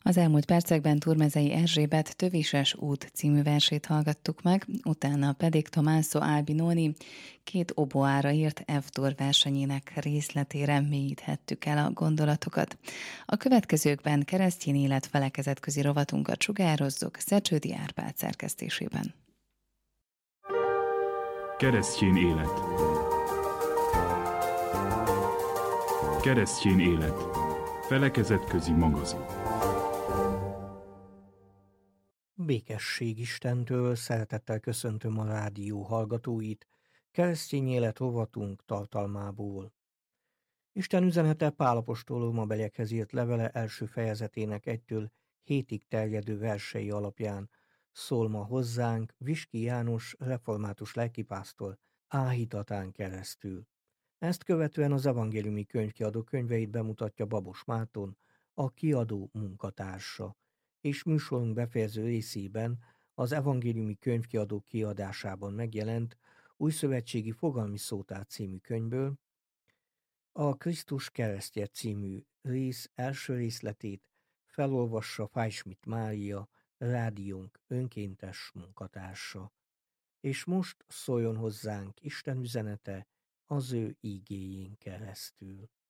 Az elmúlt percekben Turmezei Erzsébet Tövises út című versét hallgattuk meg, utána pedig Tommaso Albinoni két oboára írt F-dur versenyének részletére mélyíthettük el a gondolatokat. A következőkben keresztény élet felekezetközi rovatunkat sugározzuk Szecsődi Árpád szerkesztésében. Keresztény élet. Keresztény élet. Felekezetközi magazin. Békesség Istentől, szeretettel köszöntöm a rádió hallgatóit, keresztény élet rovatunk tartalmából. Isten üzenete Pál apostol rómabeliekhez írt levele első fejezetének 1-től 7-ig terjedő versei alapján szól ma hozzánk Viski János református lelkipásztor áhítatán keresztül. Ezt követően az evangéliumi könyvkiadó könyveit bemutatja Babos Márton, a kiadó munkatársa, és műsorunk befejező részében az evangéliumi könyvkiadó kiadásában megjelent Újszövetségi Fogalmi Szótár című könyvből a Krisztus keresztje című rész első részletét felolvassa Fájsmit Mária, rádiónk önkéntes munkatársa. És most szóljon hozzánk Isten üzenete az ő ígéjén keresztül.